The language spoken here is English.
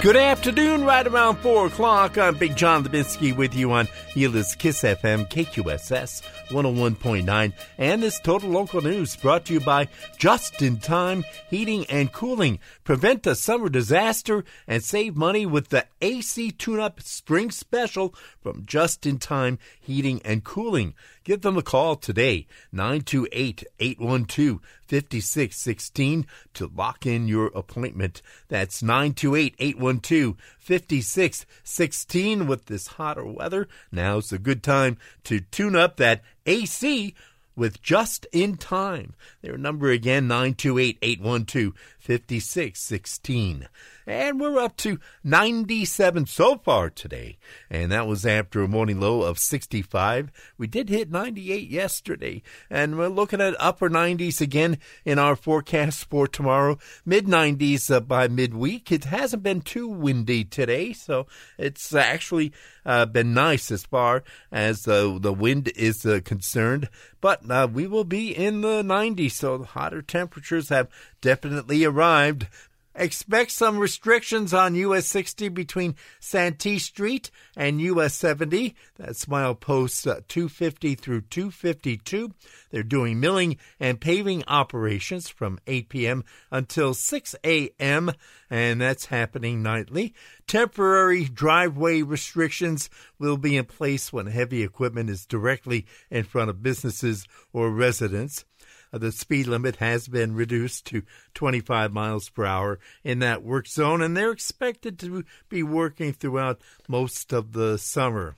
Good afternoon, right around 4 o'clock. I'm Big John Lebinsky with you on Gila's Kiss FM, KQSS 101.9. And this Total Local News brought to you by Just in Time Heating and Cooling. Prevent a summer disaster and save money with the AC Tune-Up Spring Special from Just in Time Heating and Cooling. Give them a call today, 928-812-5616, to lock in your appointment. That's 928-812-5616. With this hotter weather, now's a good time to tune up that AC with Just in Time. Their number again, 928-812-5616. And we're up to 97 so far today. And that was after a morning low of 65. We did hit 98 yesterday. And we're looking at upper 90s again in our forecast for tomorrow. Mid-90s by midweek. It hasn't been too windy today, so it's actually been nice as far as the wind is concerned. But we will be in the 90s, so the hotter temperatures have definitely arrived. Expect some restrictions on US 60 between Santee Street and US 70. That's mileposts 250 through 252. They're doing milling and paving operations from 8 p.m. until 6 a.m., and that's happening nightly. Temporary driveway restrictions will be in place when heavy equipment is directly in front of businesses or residents. The speed limit has been reduced to 25 miles per hour in that work zone, and they're expected to be working throughout most of the summer.